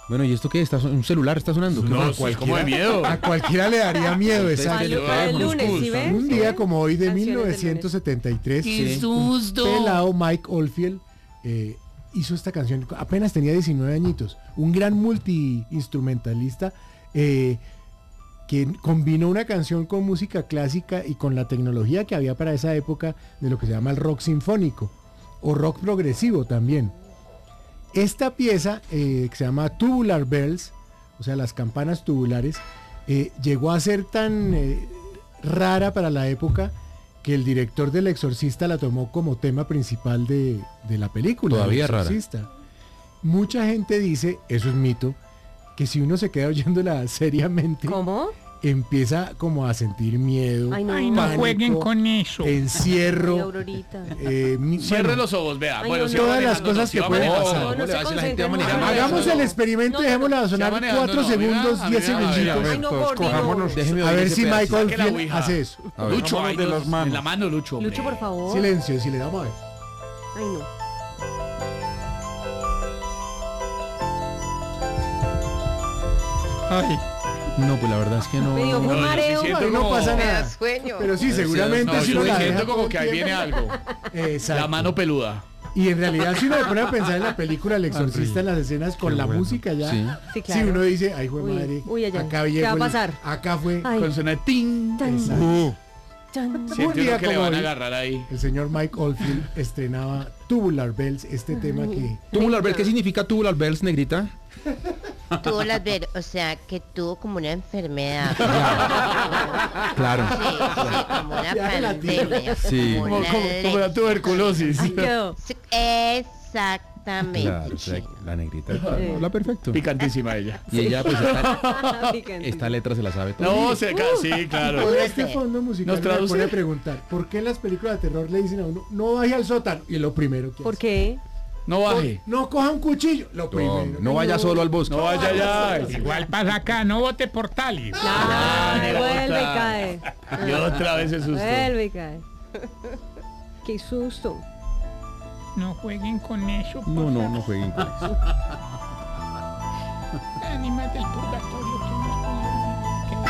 Bueno, ¿y esto qué? ¿Un celular está sonando? No, como de miedo. A cualquiera le daría miedo, exacto. Para el lunes, ¿sí ves? Un día como hoy de Canciones del 1973, ¡Qué susto! un pelado Mike Oldfield hizo esta canción, apenas tenía 19 añitos, un gran multiinstrumentalista que combinó una canción con música clásica y con la tecnología que había para esa época de lo que se llama el rock sinfónico o rock progresivo también. Esta pieza que se llama Tubular Bells, o sea, las campanas tubulares, llegó a ser tan rara para la época que el director del Exorcista la tomó como tema principal de la película. Todavía El Exorcista. Mucha gente dice, eso es mito, que si uno se queda oyéndola seriamente, ¿Cómo? empieza como a sentir miedo. Ay, no. Ay, no pánico, jueguen con eso. Ay, encierro. Aurorita. Cierre los ojos, vea. Ay, bueno, no, si no. va Todas las manejando, cosas si que va pueden manejando. pasar. No, no se A ver si la gente va concentren. manejando. Hagamos el experimento, No, dejémosla ¿Se va sonar manejando? 4 No, segundos, mira, 10 mira, segunditos. mira, Ay, no, Todos gordito. cojámonos. Déjeme A oír ver ese si pedacito. Mike Saque la Oldfield ouija. hace eso. A ver. Lucho, Cojámonos ahí de las manos. en la mano, Lucho. hombre. Lucho, por favor. Silencio, si le damos a ver. Ay, no. Ay, No, pues la verdad es que no. Me dio No, un yo sí mareo. siento Ahí no como- pasa Me da nada. sueño. Pero sí, seguramente No, si yo uno la siento deja como que ahí tiempo. viene algo. Exacto. La mano peluda. Y en realidad si uno se pone a pensar en la película El Exorcista, en las escenas con Qué la bueno. música ya, Sí. Sí, si claro. uno dice, ay, fue Uy, madre, uy, allá. acá ¿Qué llegó va a el- pasar? acá fue. Ay. Con suena ting. Exacto. Chan. Siente día uno que le como van a hoy. agarrar ahí. El señor Mike Oldfield estrenaba Tubular Bells, este tema que... Tubular Bells, ¿qué significa Tubular Bells, negrita? Tuvo las ver, o sea, que tuvo como una enfermedad. Claro. Sí, sí, como una Ya la pandemia. Sí. Como una Como la tuberculosis. Ay, quedó. Sí, exactamente. Claro, o sea, la negrita habla perfecto. Picantísima ella. Y ella, pues, Picante. esta letra se la sabe toda. No, sí, claro. Todo este fondo musical ¿Nos me traduce? pone a preguntar, ¿por qué en las películas de terror le dicen a uno, no baje al sótano? Y es lo primero que ¿Por hace. qué? No baje. No coja un cuchillo, lo primero. No vaya solo al bosque. No vaya allá. igual pasa acá, no vote por Tali. Vuelve y cae. Y otra vez el susto. Vuelve y cae. Qué susto. No jueguen con eso. por No favor. jueguen con eso. Ánimas del purgatorio que nos pudieron. ¿Qué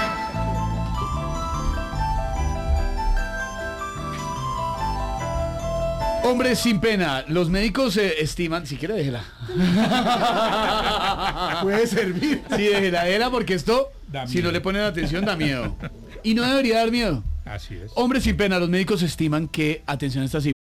pasa? Hombres sin pena. Los médicos estiman. Si quiere, déjela. Puede servir. Sí, déjela porque esto, Da si no miedo. le ponen atención, da miedo. Y no debería dar miedo. Así es. Hombres sin pena. Los médicos estiman que, atención a esta cifra.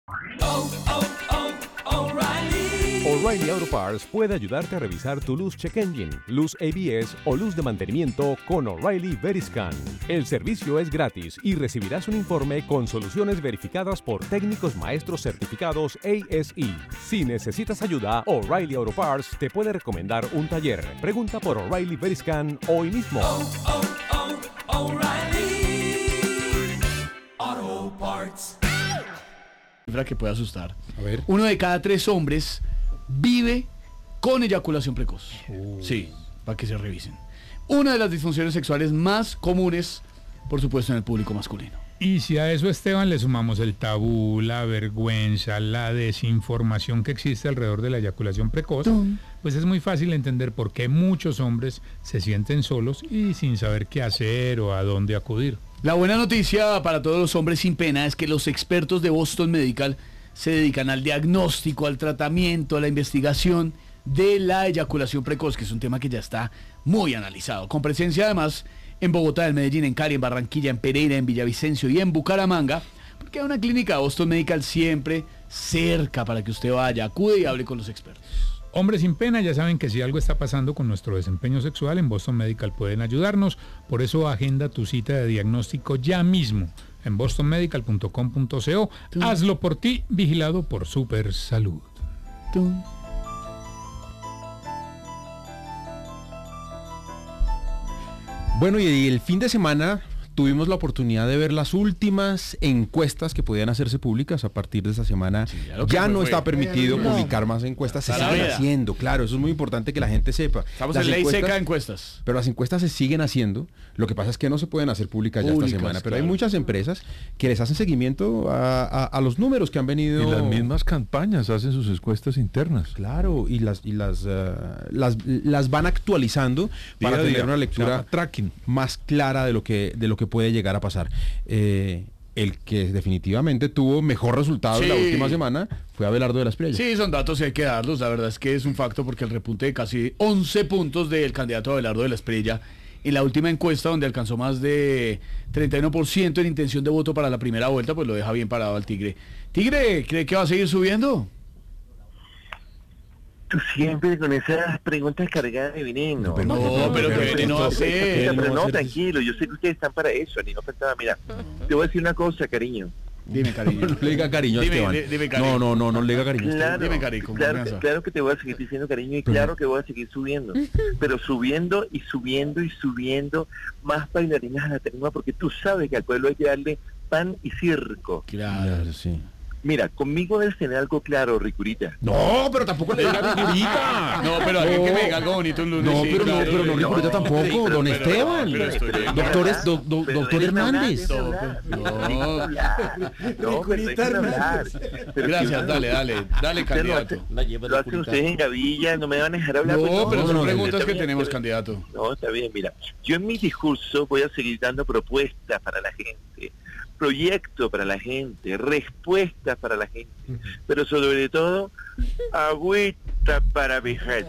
O'Reilly Auto Parts puede ayudarte a revisar tu luz check engine, luz ABS o luz de mantenimiento con O'Reilly Veriscan. El servicio es gratis y recibirás un informe con soluciones verificadas por técnicos maestros certificados ASE. Si necesitas ayuda, O'Reilly Auto Parts te puede recomendar un taller. Pregunta por O'Reilly Veriscan hoy mismo. Cifra que puede asustar. A ver. 1 de cada 3 hombres vive con eyaculación precoz. Sí, para que se revisen. Una de las disfunciones sexuales más comunes, por supuesto, en el público masculino. Y si a eso, Esteban, le sumamos el tabú, la vergüenza, la desinformación que existe alrededor de la eyaculación precoz, pues es muy fácil entender por qué muchos hombres se sienten solos y sin saber qué hacer o a dónde acudir. La buena noticia para todos los hombres sin pena es que los expertos de Boston Medical se dedican al diagnóstico, al tratamiento, a la investigación de la eyaculación precoz, que es un tema que ya está muy analizado. Con presencia además en Bogotá, en Medellín, en Cali, en Barranquilla, en Pereira, en Villavicencio y en Bucaramanga, porque hay una clínica de Boston Medical siempre cerca para que usted vaya, acude y hable con los expertos. Hombres sin pena ya saben que si algo está pasando con nuestro desempeño sexual, en Boston Medical pueden ayudarnos. Por eso agenda tu cita de diagnóstico ya mismo en bostonmedical.com.co. Hazlo por ti, vigilado por Super Salud. Bueno, y el fin de semana tuvimos la oportunidad de ver las últimas encuestas que podían hacerse públicas a partir de esta semana. Sí, que ya no fue. está permitido publicar más encuestas, se Está la siguen veda. haciendo, claro, eso es muy importante que la gente sepa. Estamos Las en ley encuestas- seca de encuestas. Pero las encuestas se siguen haciendo, lo que pasa es que no se pueden hacer públicas ya esta Públicas, semana, pero claro. hay muchas empresas que les hacen seguimiento a los números que han venido... Y las mismas campañas hacen sus encuestas internas. Claro, y las van actualizando para Día a tener día. una Se lectura llama tracking. más clara de lo que puede llegar a pasar. El que definitivamente tuvo mejor resultado en la Sí. última semana fue Abelardo de la Espriella. Sí, son datos y hay que darlos. La verdad es que es un facto porque el repunte de casi 11 puntos del candidato Abelardo de la Espriella en la última encuesta, donde alcanzó más de 31% en intención de voto para la primera vuelta, pues lo deja bien parado al Tigre. Tigre, ¿cree que va a seguir subiendo? Tú siempre con esas preguntas cargadas de veneno. No, pero que veneno va a ser. Pero no, tranquilo, yo sé que ustedes están para eso, ni no faltaba. Mira, te voy a decir una cosa, cariño. Dime, cariño. No le diga cariño a Dime, Esteban. dime, cariño. No le diga cariño a Esteban. Claro, Dime, cariño, con claro, confianza. claro que te voy a seguir diciendo cariño y claro que voy a seguir subiendo. Pero subiendo y subiendo y subiendo más bailarinas a la tarima porque tú sabes que al pueblo hay que darle pan y circo. Claro. Sí. Mira, conmigo debes tener algo claro, Ricurita. No, pero tampoco le diga Ricurita. No, pero alguien que me diga algo bonito un lunes. No, sí, pero no, claro. pero no Ricurita tampoco, don Esteban. pero estoy bien. Doctor Hernández. Ricurita Hernández. Gracias, dale, candidato. Lo hacen ustedes en Gavilla, no me van a dejar hablar. pues, No, pero son no, preguntas está que bien, tenemos, está bien. candidato. No, está bien, mira. Yo en mi discurso voy a seguir dando propuestas para la gente, proyectos para la gente, respuestas para la gente, pero sobre todo, agüita para viajar.